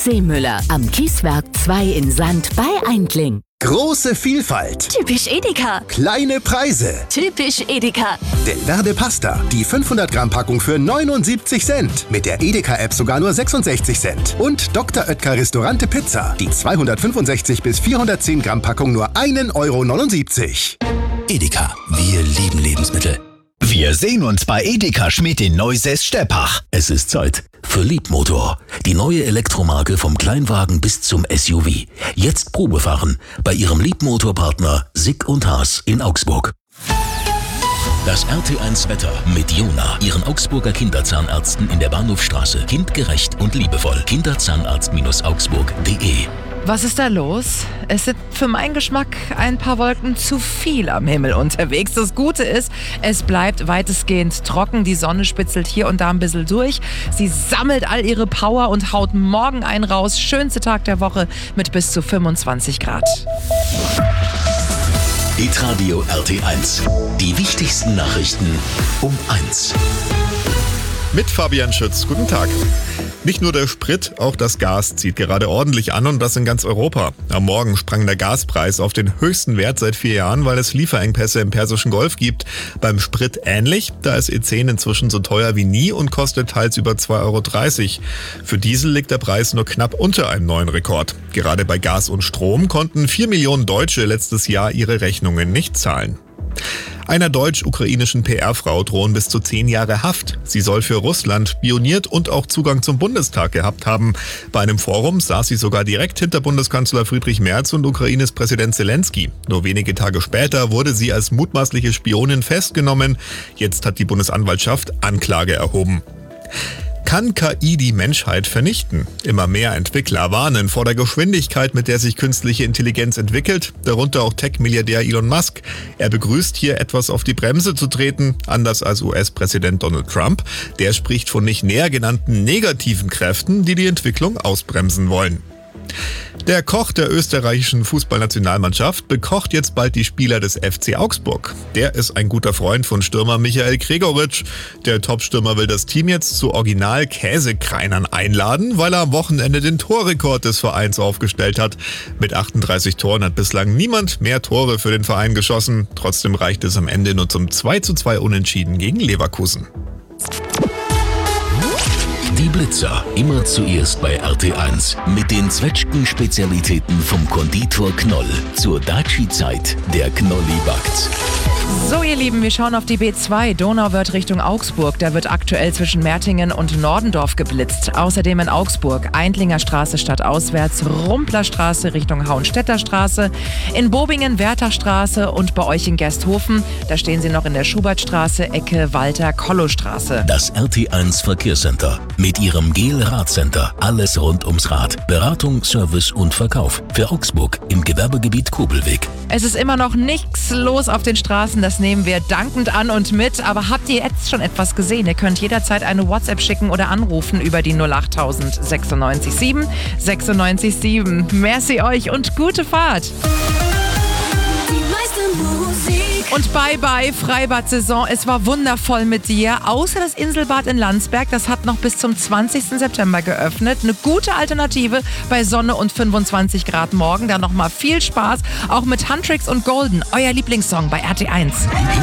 Haus Seemüller am Kieswerk 2 in Sand bei Aindling. Große Vielfalt. Typisch Edeka. Kleine Preise. Typisch Edeka. Delverde Pasta. Die 500 Gramm Packung für 79 Cent. Mit der Edeka-App sogar nur 66 Cent. Und Dr. Oetker Restaurante Pizza. Die 265 bis 410 Gramm Packung nur 1,79 €. Edeka, wir lieben Lebensmittel. Wir sehen uns bei Edeka Schmidt in Neusäß-Steppach. Es ist Zeit für Liebmotor. Die neue Elektromarke vom Kleinwagen bis zum SUV. Jetzt Probefahren bei Ihrem Liebmotorpartner Sick & Haas in Augsburg. Das RT1 Wetter mit Jona, Ihren Augsburger Kinderzahnärzten in der Bahnhofstraße. Kindgerecht und liebevoll. Kinderzahnarztaugsburg.de. Was ist da los? Es sind für meinen Geschmack ein paar Wolken zu viel am Himmel unterwegs. Das Gute ist, es bleibt weitestgehend trocken. Die Sonne spitzelt hier und da ein bisschen durch. Sie sammelt all ihre Power und haut morgen einen raus. Schönste Tag der Woche mit bis zu 25 Grad. Hitradio RT1. Die wichtigsten Nachrichten um 1. Mit Fabian Schütz. Guten Tag. Nicht nur der Sprit, auch das Gas zieht gerade ordentlich an und das in ganz Europa. Am Morgen sprang der Gaspreis auf den höchsten Wert seit 4 Jahren, weil es Lieferengpässe im Persischen Golf gibt. Beim Sprit ähnlich, da ist E10 inzwischen so teuer wie nie und kostet teils über 2,30 €. Für Diesel liegt der Preis nur knapp unter einem neuen Rekord. Gerade bei Gas und Strom konnten 4 Millionen Deutsche letztes Jahr ihre Rechnungen nicht zahlen. Einer deutsch-ukrainischen PR-Frau drohen bis zu 10 Jahre Haft. Sie soll für Russland spioniert und auch Zugang zum Bundestag gehabt haben. Bei einem Forum saß sie sogar direkt hinter Bundeskanzler Friedrich Merz und Ukraines Präsident Zelensky. Nur wenige Tage später wurde sie als mutmaßliche Spionin festgenommen. Jetzt hat die Bundesanwaltschaft Anklage erhoben. Kann KI die Menschheit vernichten? Immer mehr Entwickler warnen vor der Geschwindigkeit, mit der sich künstliche Intelligenz entwickelt, darunter auch Tech-Milliardär Elon Musk. Er begrüßt hier etwas auf die Bremse zu treten, anders als US-Präsident Donald Trump. Der spricht von nicht näher genannten negativen Kräften, die die Entwicklung ausbremsen wollen. Der Koch der österreichischen Fußballnationalmannschaft bekocht jetzt bald die Spieler des FC Augsburg. Der ist ein guter Freund von Stürmer Michael Gregoritsch. Der Topstürmer will das Team jetzt zu Original-Käsekreinern einladen, weil er am Wochenende den Torrekord des Vereins aufgestellt hat. Mit 38 Toren hat bislang niemand mehr Tore für den Verein geschossen. Trotzdem reicht es am Ende nur zum 2:2 Unentschieden gegen Leverkusen. Die Blitzer, immer zuerst bei RT1 mit den Zwetschgen-Spezialitäten vom Konditor Knoll. Zur Daci-Zeit, der Knolli backt. So ihr Lieben, wir schauen auf die B2, Donauwörth Richtung Augsburg. Da wird aktuell zwischen Mertingen und Nordendorf geblitzt. Außerdem in Augsburg, Eindlinger Straße stadtauswärts, Rumpler Straße Richtung Hauenstädter Straße, in Bobingen Wertachstraße und bei euch in Gersthofen, da stehen sie noch in der Schubertstraße, Ecke Walter-Kollow-Straße. Das RT1 Verkehrscenter mit ihrem GEL-Radcenter. Alles rund ums Rad. Beratung, Service und Verkauf. Für Augsburg im Gewerbegebiet Kobelweg. Es ist immer noch nichts los auf den Straßen, das nehmen wir dankend an und mit. Aber habt ihr jetzt schon etwas gesehen? Ihr könnt jederzeit eine WhatsApp schicken oder anrufen über die 08000 96 7 96 7. Merci euch und gute Fahrt! Und bye-bye, Freibad-Saison. Es war wundervoll mit dir. Außer das Inselbad in Landsberg, das hat noch bis zum 20. September geöffnet. Eine gute Alternative bei Sonne und 25 Grad morgen. Dann nochmal viel Spaß, auch mit Huntrix und Golden, euer Lieblingssong bei RT1.